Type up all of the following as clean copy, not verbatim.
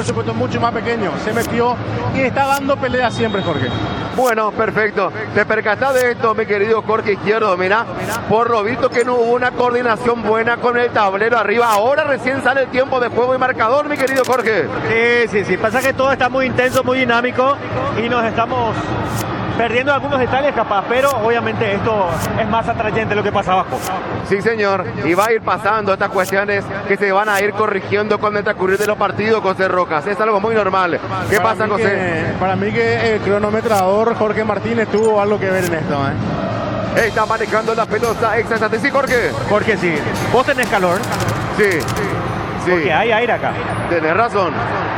presupuesto mucho más pequeño. Se metió y está dando pelea siempre, Jorge. Bueno, perfecto. Te percatás de esto, mi querido Jorge Izquierdo, mira, por lo visto que no hubo una coordinación buena con el tablero arriba. Ahora recién sale el tiempo de juego y marcador, mi querido Jorge. Sí. Pasa que todo está muy intenso, muy dinámico y nos estamos perdiendo algunos detalles capaz, pero obviamente esto es más atrayente lo que pasa abajo. Sí, señor, y va a ir pasando estas cuestiones que se van a ir corrigiendo con el transcurrir de los partidos, José Rojas. Es algo muy normal. ¿Qué pasa, José? Para mí que el cronometrador Jorge Martínez tuvo algo que ver en esto, Está manejando la pelota exactamente. Sí, Jorge. Jorge, sí. ¿Vos tenés calor? Sí. Porque hay aire acá. Tenés razón.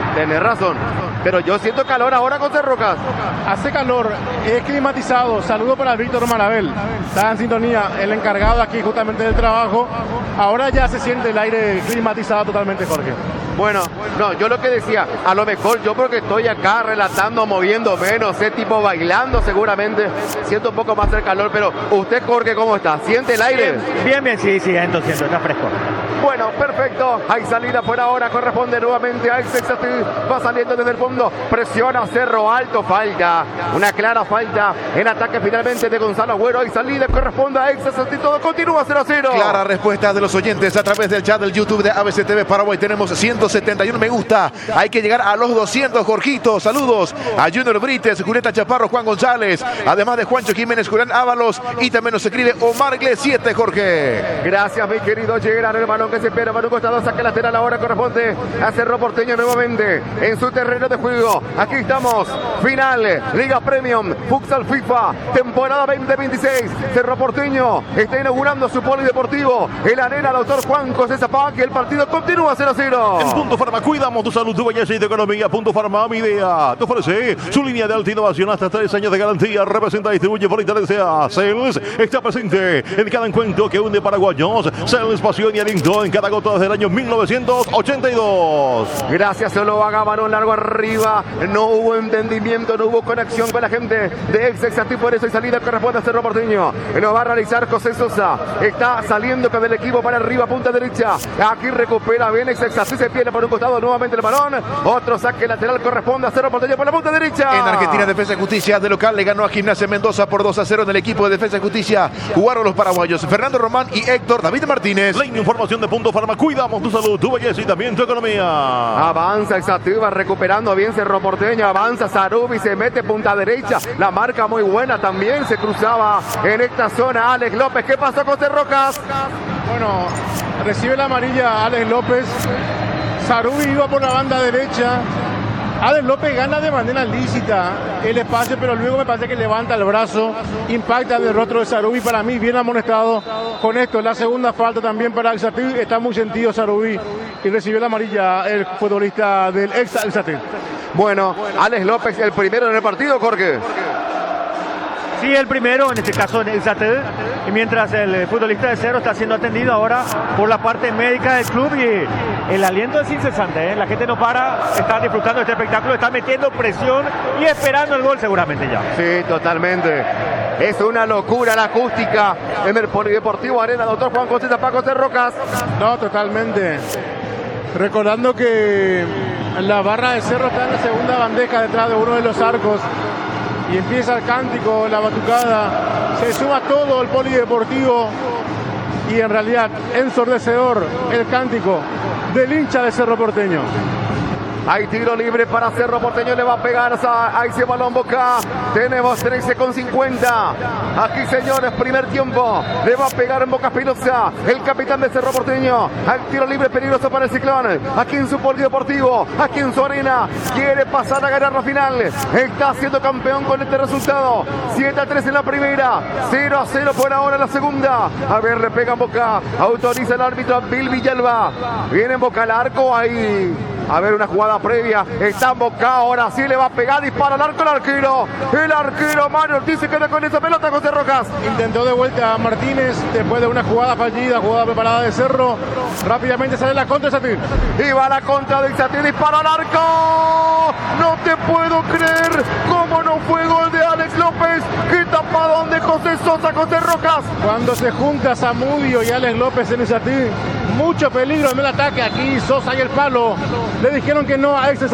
Pero yo siento calor ahora, José Rojas. Hace calor, es climatizado. Saludo para Víctor Marabel. Está en sintonía, el encargado aquí justamente del trabajo. Ahora ya se siente el aire climatizado totalmente, Jorge. Bueno, no, yo lo que decía, a lo mejor yo porque estoy acá relatando, moviéndome, no sé, tipo bailando seguramente, siento un poco más el calor, pero usted, Jorge, ¿cómo está? ¿Siente el aire? Bien, sí, siento, está fresco. Bueno, perfecto, hay salida por ahora, corresponde nuevamente a Exexati, va saliendo desde el fondo, presiona Cerro Alto, falta, una clara falta en ataque finalmente de Gonzalo Agüero, hay salida, corresponde a Exexati, todo continúa 0-0. Clara respuesta de los oyentes a través del chat del YouTube de ABC TV Paraguay, tenemos 171 me gusta, hay que llegar a los 200, Jorgito, saludos a Junior Brites, Julieta Chaparro, Juan González, además de Juancho Jiménez, Julián Ábalos y también nos escribe Omar Gle 7, Jorge. Gracias, mi querido Gerard, el balón que se espera, balón costado, saque lateral, ahora corresponde a Cerro Porteño nuevamente en su terreno de juego. Aquí estamos, final, Liga Premium, Futsal FIFA, temporada 2026, Cerro Porteño está inaugurando su polideportivo, el Arena Doctor Juan José Zapag, y el partido continúa 0-0. En Punto Farma, cuidamos tu salud, tu belleza y tu economía. Punto Farma, mi idea. Te ofrece su línea de alta innovación hasta 3 años de garantía. Representa y distribuye por Italia. Sales está presente en cada encuentro que une paraguayos. Sales, pasión y aliento en cada gota desde el año 1982. Gracias, solo haga balón largo arriba. No hubo entendimiento, no hubo conexión con la gente de Exexati. Por eso hay salida corresponde a Cerro Porteño. Lo va a realizar José Sosa. Está saliendo con el equipo para arriba, punta derecha. Aquí recupera bien Exexati. Se pierde por un costado nuevamente el balón. Otro saque lateral corresponde a Cerro Porteño por la punta derecha. En Argentina, Defensa y Justicia de local le ganó a Gimnasia Mendoza por 2-0 en el equipo de Defensa y Justicia. Jugaron los paraguayos Fernando Román y Héctor David Martínez. La información de Punto Farma, cuidamos tu salud, tu belleza y también tu economía. Avanza Exati, va recuperando bien Cerro Porteño. Avanza Sarubi, se mete punta derecha. La marca muy buena también. Se cruzaba en esta zona Alex López. ¿Qué pasó con Rojas? Bueno, recibe la amarilla Alex López. Sarubi iba por la banda derecha. Alex López gana de manera lícita el espacio, pero luego me parece que levanta el brazo, impacta el rostro de Sarubi. Para mí, bien amonestado con esto. La segunda falta también para Exati. Está muy sentido Sarubi y recibió la amarilla el futbolista del Exati. Bueno, Alex López, el primero en el partido, Jorge. Sí, el primero, en este caso en Exati, y mientras el futbolista de Cerro está siendo atendido ahora por la parte médica del club, y el aliento es incesante, la gente no para, está disfrutando de este espectáculo, está metiendo presión y esperando el gol seguramente ya. Sí, totalmente. Es una locura la acústica en el Polideportivo Arena Doctor Juan José Zapag, José Rojas. No, totalmente. Recordando que la barra de Cerro está en la segunda bandeja detrás de uno de los arcos. Y empieza el cántico, la batucada, se suma todo el polideportivo y en realidad ensordecedor el cántico del hincha de Cerro Porteño. Hay tiro libre para Cerro Porteño, le va a pegar a ese balón Boca. Tenemos 13:50. Aquí, señores, primer tiempo. Le va a pegar en Boca Espinosa, el capitán de Cerro Porteño. Al tiro libre peligroso para el Ciclón. Aquí en su polideportivo, aquí en su arena. Quiere pasar a ganar la final. Está siendo campeón con este resultado. 7-3 en la primera, 0-0 por ahora en la segunda. A ver, le pega en Boca. Autoriza el árbitro Bill Villalba. Viene en Boca al arco ahí. A ver, una jugada previa. Está en Boca, ahora sí le va a pegar. Dispara al arco el arquero. El arquero Mario Ortiz se queda con esa pelota, José Rojas. Intentó de vuelta Martínez después de una jugada fallida, jugada preparada de Cerro. Rápidamente sale la contra de Exati. Y va la contra de Exati. Dispara al arco. No te puedo creer. ¿Cómo no fue gol de Alex López? ¡Qué tapadón de José Sosa, José Rojas! Cuando se junta Zamudio y Alex López en Exati, mucho peligro en el ataque. Aquí Sosa y el palo le dijeron que no a Exati.